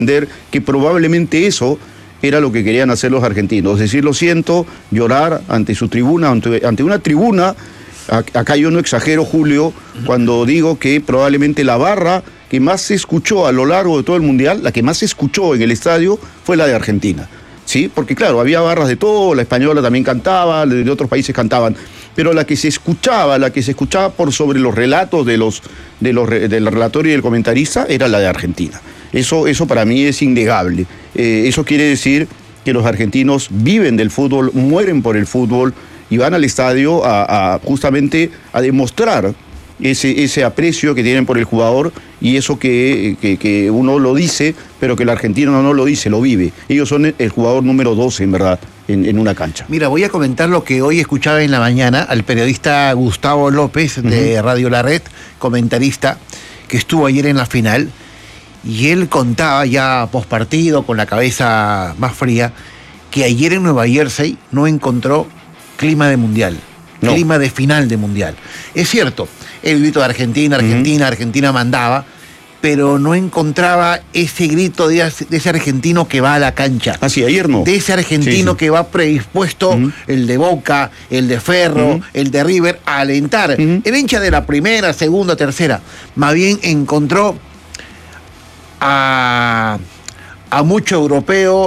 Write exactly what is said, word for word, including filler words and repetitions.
entender que probablemente eso era lo que querían hacer los argentinos, decir lo siento, llorar ante su tribuna, ante, ante una tribuna. Acá yo no exagero, Julio, cuando digo que probablemente la barra que más se escuchó a lo largo de todo el Mundial, la que más se escuchó en el estadio, fue la de Argentina. ¿Sí? Porque claro, había barras de todo, la española también cantaba, de otros países cantaban, pero la que se escuchaba, la que se escuchaba por sobre los relatos de los, de los, del relatorio y del comentarista, era la de Argentina. Eso, eso para mí es innegable. Eh, eso quiere decir que los argentinos viven del fútbol, mueren por el fútbol, y van al estadio a, a justamente a demostrar ese, ese aprecio que tienen por el jugador y eso que, que, que uno lo dice, pero que el argentino no lo dice, lo vive. Ellos son el jugador número doce, en verdad, en, en una cancha. Mira, voy a comentar lo que hoy escuchaba en la mañana al periodista Gustavo López de uh-huh. Radio La Red, comentarista, que estuvo ayer en la final, y él contaba ya postpartido, con la cabeza más fría, que ayer en Nueva Jersey no encontró clima de mundial, no. clima de final de mundial. Es cierto, el grito de Argentina, Argentina, uh-huh. Argentina mandaba, pero no encontraba ese grito de, de ese argentino que va a la cancha. Así, ayer no. De ese argentino sí, sí. que va predispuesto, uh-huh. el de Boca, el de Ferro, uh-huh. el de River, a alentar. Uh-huh. El hincha de la primera, segunda, tercera. Más bien encontró a, a mucho europeo